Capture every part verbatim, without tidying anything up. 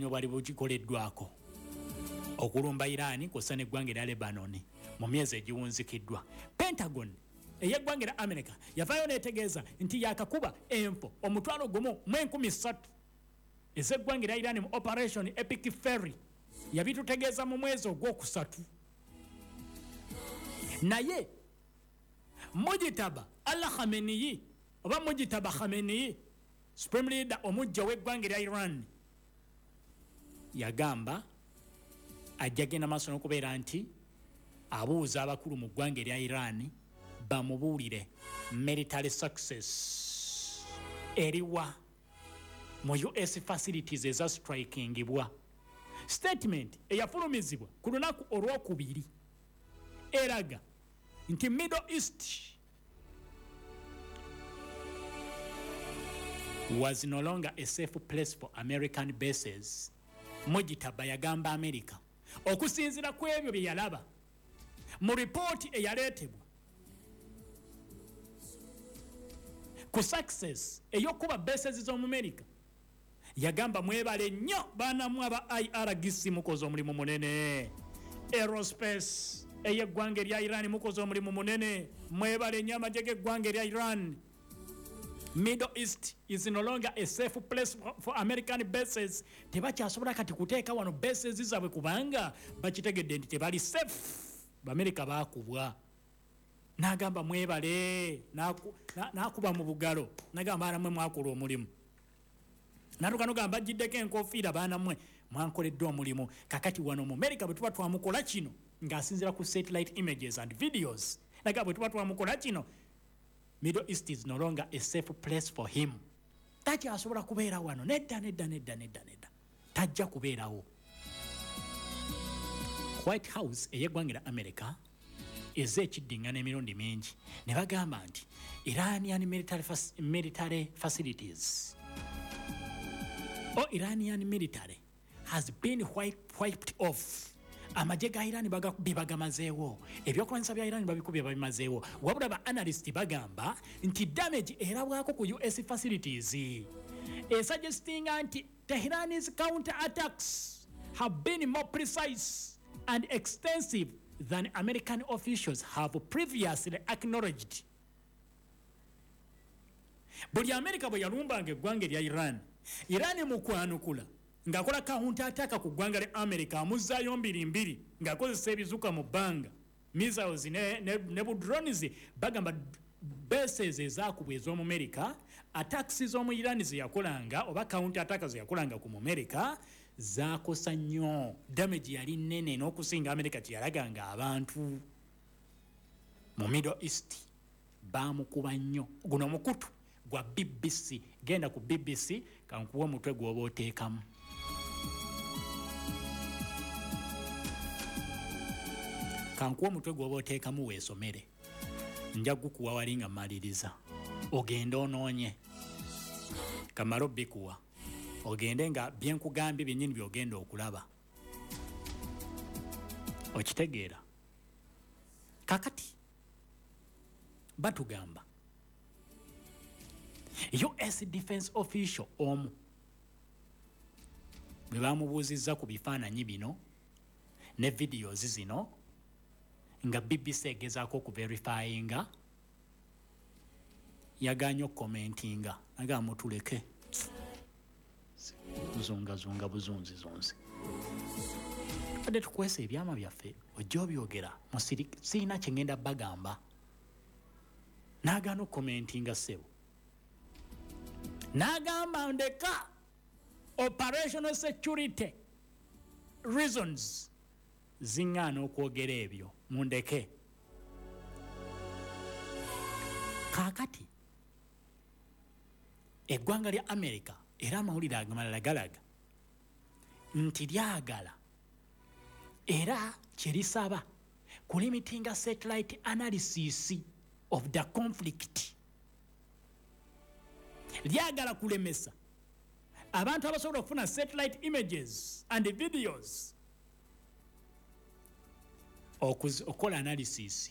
obulinywa bwali bugikoleddwako okulumba Iran kw'ossa n'eggwanga erya Lebanon mu myezi egiwunzikiddwa. Pentagon ey'eggwanga erya America yavaayo n'etegeeza nti yakakuba enfo omutwalo gumu mu enkumi ssatu ez'eggwanga erya Iran mu Operation Epic Fury. Yabitutegeeza mu mwezi ogwokusatu. Naye Mujitaba al-Khamenei oba Mujitaba Khamenei, supreme leader omujja w'eggwanga erya Iran, yagamba ajja genda maaso n'okubeera nti abuuza abakulu mu ggwanga erya Iran bamubuulire military success eriwa mu U S facilities eza strikingibwa. Statement eyafulumizibwa ku lunaku olwokubiri eraga nti Middle East was no longer a safe place for American bases. Mujitaba yagamba America okusinzira ku ebyo bye yalaba mu report eyaleetebwa ku success eyokuba bases z'omu America. Yagamba mwebale nnyo baanamu aba I R G C mukoze omulimu munene. Aerospace ey'eggwanga erya Iran mukoze omulimu munene. Mwebale nnyo amagye g'eggwanga erya Iran. Middle East is no longer a safe place for, for American bases. Tebakyasobola kati kuteeka wano bases zaabwe kubanga bakitegedde nti tebali safe. B'Amerika baakubwa. N'agamba mwebale n'akuba mu bugalo. N'agamba baana mmwe mwakola omulimu. Natukano gamba jiddeko enkofiira baana mmwe mwankoleddwa omulimu. Kakati wano mu America bwe tuba twamukola kino ng'asinziira ku satellite images and videos. N'agamba bwe tuba twamukola kino Middle East is no longer a safe place for him. Takyasobola kubeera wano. Nedda nedda nedda nedda nedda. Tajja kubeerawo. White House ey'eggwanga erya America eza ekiddingana emirundi mingi ne bagamba nti Iranian military, fac- military facilities or Iranian military has been wiped, wiped off. Amagye ga Iran bibagamazeewo. Ebyokulwanyisa bya Iran babikubye babimazeewo. Wabula ba analyst bagamba nti damage erabwako ku U S facilities e suggesting anti Tehran's counter attacks have been more precise and extensive than American officials have previously acknowledged. Buli America bwe yalumbanga eggwanga erya Iran, Iran mu kwanukula ng'akola counter attack ku ggwanga lya America amuzzaayo mbiri mbiri ng'akozesa ebizuka mu bbanga missiles ne, ne, ne drones. Bagamba bases ezaakubwa ez'omu America, attacks z'omu Iran ze yakolanga oba counter attack ze yakolanga ku mu America zaakosa nnyo. Damage yali nnene n'okusinga America kye yalaganga abantu. Mu Middle East baamukuba nnyo. Guno mukutu gwa B B C. Genda ku B B C kankuwa omutwe gw'oba oteekamu. Kankuwa omutwe gw'oba oteekamu weesomere. Nja gukuwa wali nga mmaliriza. Ogende onoonye. Kamalo bikuwa. Ogende nga byenkugambye byennyini by'ogenda okulaba. Okitegeera. Kakati batugamba U S defense official omu bwe bamubuuzizza ku bifaananyi bino ne videos zino nga B B C egezaako okuverifyinga, yagaanye okukomentinga naga mutuleke buzungazunga buzunzi zonzi ade tukwesa ebyama byaffe ojja obyogera siina kye ngenda bagamba. N'agaana okukomentinga ssebo n'agamba ndeka operational security reasons ziŋŋaana okwogera ebyo mundeke. Kaakati eggwanga lya America era amawulire amalala galaga nti lyagala era kye lisaba kulimitinga satellite analysis of the conflict. Lyagala kulemesa abantu abasobola okufuna satellite images and videos okukola analysis.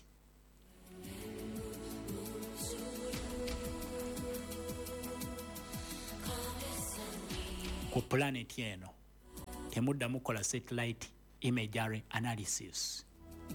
Ku planet eno temuddamu kola satellite imagery analysis.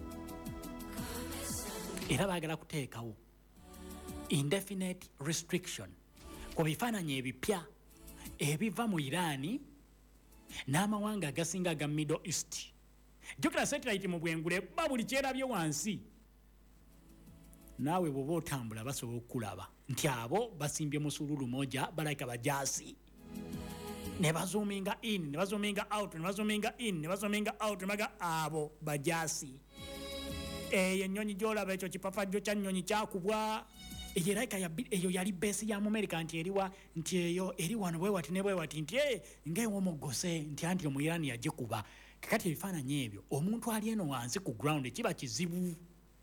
Era baagala kuteekawo indefinite restriction ku bifaananyi ebipya ebiva mu Iran n'amawanga agasinga aga Middle East. Jjukira satellite mu bwengule ba buli kyerabye wansi. Naawe bw'oba otambula basobola okulaba nti abo basimbye musululu moja balayika bajasi. Ne bazoominga in, ne bazoominga out, ne bazoominga in, ne bazoominga out, ne baga abo bajasi. Eyo ennyonyi gy'olaba ekyo kipafajjo kya nnyonyi kyakubwa. Eyo erayika eyo yali beesi ya mu America nti eriwa nti eyo eri wano bwe wati ne bwe wati nti e ng'ewomogose nti anti omu Iran yagikuba. Kakati ebifaananyi ebyo omuntu ali eno wansi ku ground kiba kizibu.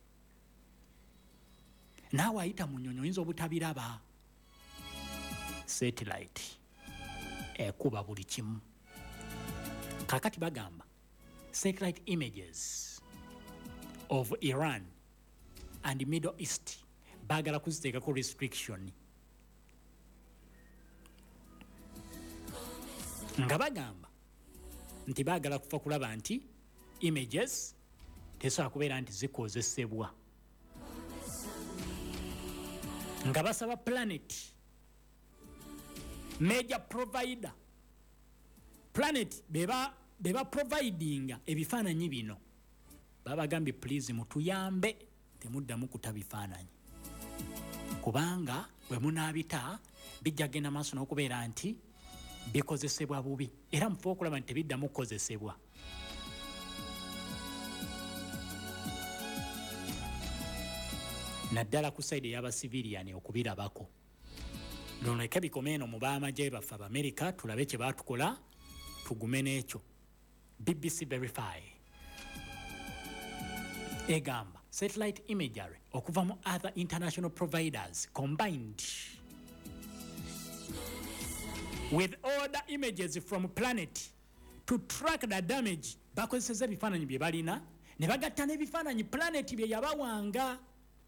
Naawe ayita mu nnyonyi oyinza obutabiraba. Satellite ekuba buli kimu. Kakati bagamba satellite images of Iran and Middle East bagala kuziteekako restriction. Nga bagamba nti baagala kufa kulaba nti images tesobola kubeera nti zikozesebwa. Nga basaba Planet major provider Planet beba beba providinga ebifaananyi bino babagambye please mutuyambe temuddamu kutabifaananyi kubanga bwe munaabita bijja genda maaso n'okubeera nti bikozesebwa bubi era mufe okulaba nti tebiddamu kukozesebwa. Naddala ku side y'abasiviliani okubirabako. Noleke bikome eno mu baamagye baffe Abamerika tulabe kye baatukola tugume n'ekyo. B B C Verify egamba satellite imagery okuva mu other international providers combined with other images from Planet to track the damage. Bakozeseza ebifaananyi bye balina ne bagatta n'ebifaananyi Planet bye yabawanga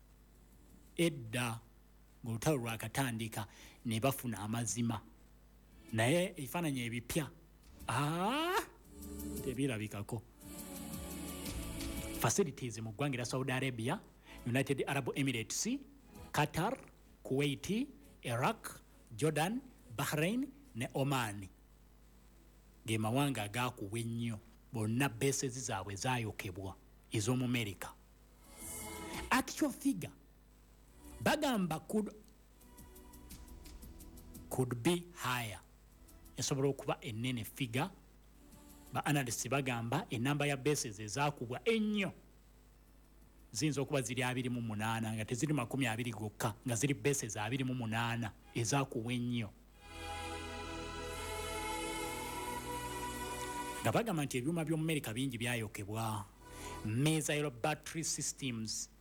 edda ng'olutalo lwakatandika ne bafuna amazima naye ebifaananyi ebipya ah tebirabikako. Facilities mu ggwanga lya Saudi Arabia, United Arab Emirates, Qatar, Kuwait, Iraq, Jordan, Bahrain ne Oman ge mawanga agaakuwa ennyo bonna bases zaabwe zaayokebwa ez'omu America. Actual figure bagamba could, could be higher. Esobola okuba ennene figure. Ba analysts bagamba enamba ya bases ezaakubwa ennyo ziyinza okuba ziri abiri mu munaana nga teziri makumi abiri gokka nga ziri bases abiri mu munaana ezaakuwa ennyo. Nga bagamba nti ebyuma by'omu America bingi byayokebwa. Missile battery systems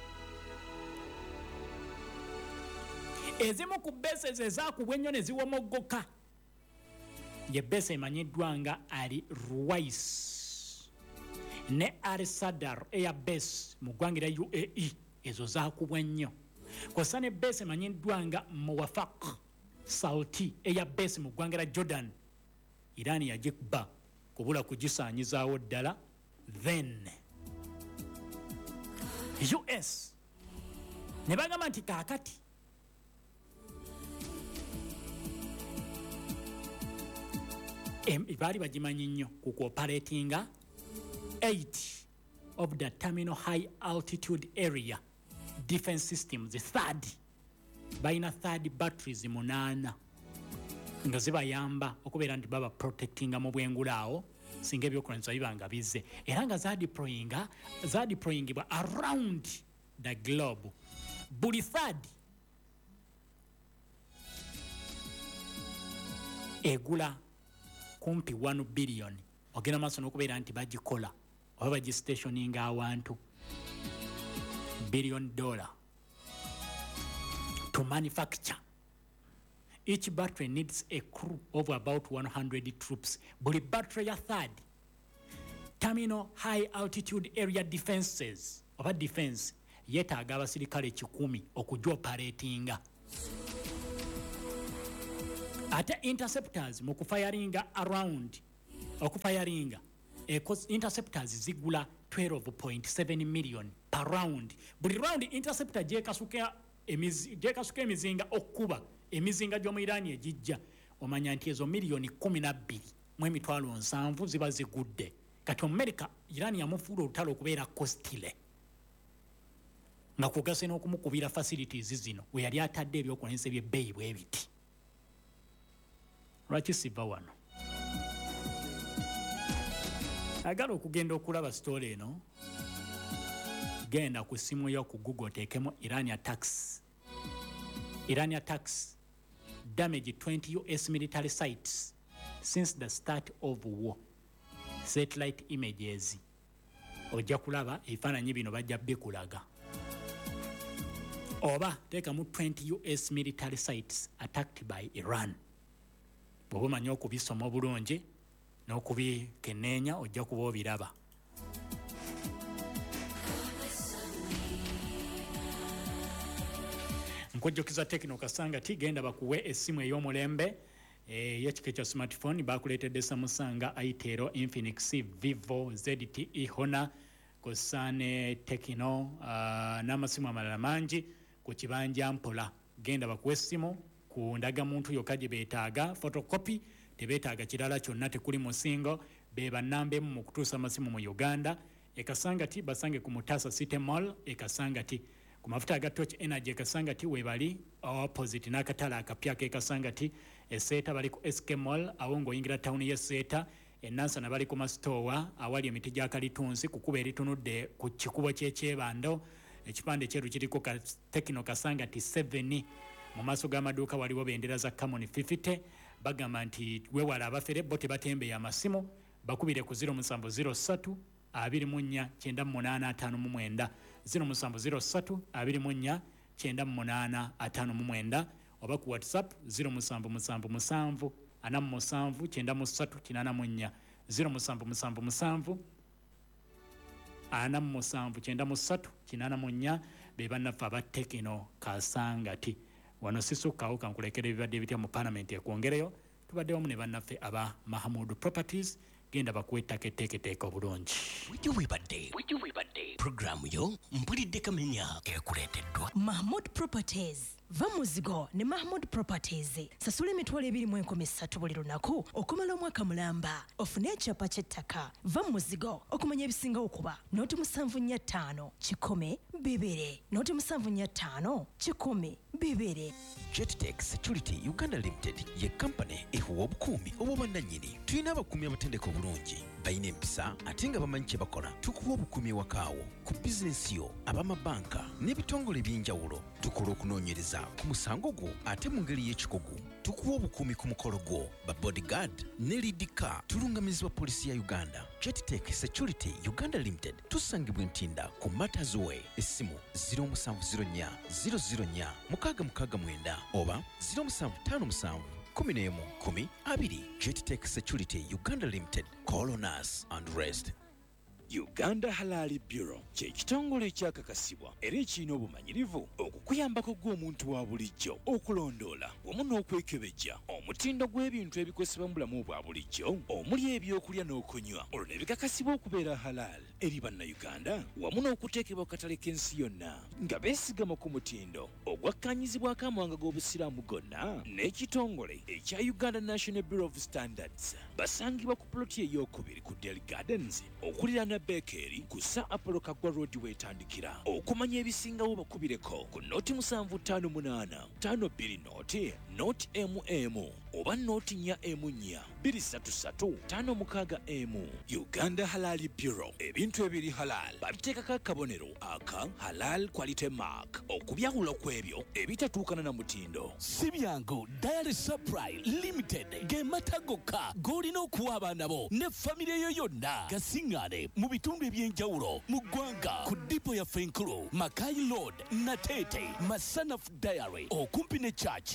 ezimu ku bases ezaakubwa ennyo ne ziwomoggoka. Ye base emanyiddwa nga Ali Ruwais ne Al Sadar Air Base mu ggwanga lya U A E ezo zaakubwa nnyo. Kw'ossa ne base emanyiddwa nga Muwafaq Sauti Air Base mu ggwanga lya Jordan. Iran yagikuba kubula kugisaanyizaawo ddala. Then U S ne bagamba nti kaakati baali bagimanyi nnyo ku cooperatinga eight of the terminal high altitude area defense systems, the third balina third batteries munaana nga zibayamba okubeera nti baba protectinga mu bwengulaawo singa ebyokulwanyisa biba nga bizze era nga zadeployinga zadeployingibwa around the globe. Buli third egula kumpi one billion. Ogenda maaso n'okubeera nti bagikola oba bagistationinga awantu billion dollar to manufacture. Each battery needs a crew of about one hundred troops. Buli battery ya third terminal high altitude area defenses oba defense yeetaaga abasirikale kikumi okugyoperatinga. Ate interceptors mu kufiringa around okufayaringa interceptors zigula twelve point seven million per round. Buli round interceptor gyekasuka emizi, gyekasuka emizinga okuba emizinga gy'omu Iran egijja omanya nti ezo miliyoni kumi na bbiri mu emitwalo nsanvu ziba zigudde. Kati America Iran yamufuula olutalo okubeera costly nga kugase n'okumukubira facilities zino we yali atadde ebyokulwanyisa by'ebbeeyi bwe biti. Lwaki siva wano agala okugenda okulaba story eno, genda ku simu yo ku Google teekemu Iran attacks. Iran attacks damage twenty U S military sites since the start of war. Satellite images. Ojja kulaba ebifaananyi bino bajja bikulaga. Oba teekamu twenty U S military sites attacked by Iran. Bw'oba omanyi okubisoma obulungi n'okubikenneenya ojja kuba obiraba. Nkojjokiza Tekno Kasanga ti genda bakuwe essimu ey'omulembe ey'ekika ekya smartphone bakuleetedde Samusanga, Aitero, Infinix, Vivo, Z T E, Honor, Kosane, Tekno uh, n'amasimu amalala mangi ku kibanja mpola. Genda bakuwe essimu ku ndagamuntu yokka gye beetaaga photocopy, tebeetaaga kirala kyonna, tekuli musingo, be bannambe mu kutuusa amasimu mu Uganda. Ekasangati basange ku Mutasa City Mall, Ekasangati ku mafuta aga Torch Energy, Ekasangati webali opposite n'akatala akapya k'Ekasangati. Esseeta bali ku S K Mall awo ng'oyingira town y'Esseeta. Enansana bali ku masitowa awali emiti gya kalitunsi ku kuba eritunudde ku kikubo ky'ekyebando. Ekipande kyeru kiriko ka Tekno Kasangati seven. Mu maaso g'amaduuka waliwo bendera za Camon fifty. Bagamba nti wewala abafere bo tebatembe amasimu bakubire ku zero seven zero three abiri mu nnya kyenda mu munaana ataano mu mwenda zero seven zero three abiri mu nnya kyenda mu munaana ataano mu mwenda oba ku WhatsApp zero seven seven seven ana mu musanvu kyenda mu ssatu kinaana mu nnya zero seven seven seven ana mu musanvu kyenda mu ssatu kinaana mu nnya be bannaffe aba Tekno Kasangati. Wano sisukkawo kankulekera ebibadde ebitya mu parliament ekwongereyo tubaddewo mu ne bannaffe aba Mahamud Properties. Genda bakuwa ettaka etteeketeeka obulungi. Wejju webadde wejju webadde programu yo mpulidde kamenya ekuleeteddwa Mahmood Properties. Va muzigo ne Mahmood Properties. Sasula emitwalo ebiri mu enkumi ssatu buli lunaku okumala omwaka mulamba. Ofune ekyapa ky'ettaka. Va muzigo okumanya ebisinga okuba nooti musanvu nnya ttaano kikumi bibiri nooti musanvu nnya ttaano kikumi bibiri. Jettech Security Uganda Limited ye kampani ehuwa obukuumi obw'obwannannyini. Tulina abakuumi abatendeka obulungi balina empisa ate nga bamanyi kye bakola. Tukuwa obukuumi ewakaawo ku bizinensi yo, ab'amabanka n'ebitongole eby'enjawulo. Tukola okunoonyereza ku musango gwo ate mu ngeri y'ekikugu. Tukuwa obukuumi ku mukolo gwo ba bodyguard ne lead car. Tulungamizibwa poliisi ya Uganda. Jettech Security Uganda Limited tusangibwa Ntinda ku Matters Way. Essimu zero seven zero nnya zero zero nnya mukaaga mukaaga mwenda oba zero seven five seven kumi n'emu kumi abiri. Jettech Security Uganda Limited. Call on us and rest. Uganda Halal Bureau kye kitongole ekyakakasibwa era ekirina obumanyirivu okukuyambako gw'omuntu wa bulijjo okulondoola wamu n'okwekebejja omutindo gw'ebintu ebikozesebwa mu bulamu bwa bulijjo omuli ebyokulya n'okunywa olwo ne bikakasibwa okubeera halal eri bannayuganda wamu n'okuteekebwa ku katale k'ensi yonna nga beesigama ku mutindo ogwakkaanyizibwako amawanga g'obusiraamu gonna n'ekitongole ekya Uganda National Bureau of Standards. Basangibwa ku ploti ey'okubiri ku Dale Gardens okuliraana Bekeri kusa Apollo Kagwa Road wetandikira. Okumanya ebisingawo bakubireko ku noti musanvu ttaano munaana ttaano bbiri noti noti M M oba noti nnya M nnya bbiri ssatu ssatu ttaano mukaaga M. Uganda Halal Bureau, ebintu ebiri halal babiteekako akabonero aka Halal Quality Mark okubyawula kw'ebyo ebitatuukana na mutindo. Si byangu Diary Supply Limited ge mata gokka g'olina okuwa abaana bo ne famire yo yonna gasiŋŋaane mu bitundu eby'enjawulo mu ggwanga ku dipo yaffe enkulu Mackay Road Natete Masanafu Diary okumpi ne Church Mpere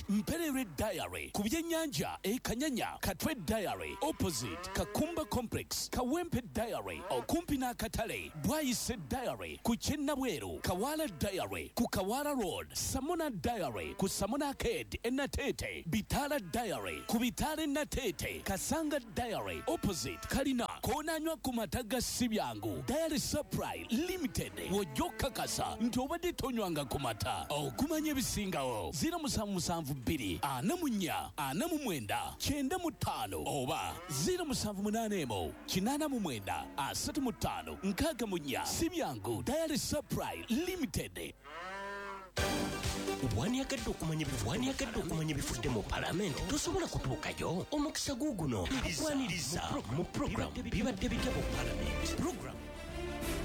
Nyerere Diary ku byennyanja e Kanyanya, Katwe Diary opposite Kakumba Complex, Kawempe Diary okumpi n'akatale, Bwayise Diary ku Kyennabweru, Kawala Diary ku Kawala Road, Samona Diary ku Samona Arcade e Natete, Bitala Diary ku Bitale Natete, Kasanga Diary opposite Kalina koonanywa ku mataga Sibyangu. Diary Supply Limited wojjoka kasa nti obadde tonywanga ku mata okumanya ebisingawo zero musanvu musanvu bbiri ana mu nnya ana mu mwenda kyenda mu ttaano oba zero musanvu munaana emu kinaana mu mwenda asatu mu ttaano nkaaga mu nnya. Sibyangu Diary Supply Limited. Waniyagadde okumanya waniyagadde okumanya ebifudde mu palamenti tosobola kutuukayo. Omukisa guuguno agwaniriza mu program bibadde bijja mu palamenti. Program